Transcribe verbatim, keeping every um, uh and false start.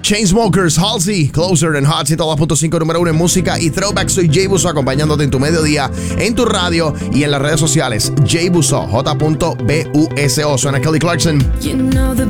Chainsmokers, Halsey, Closer en Hot ciento dos punto cinco, número uno en música y throwback. Soy Jay Busso acompañándote en tu mediodía, en tu radio y en las redes sociales. Jay Busso, J B U S O. Suena Kelly Clarkson. You know the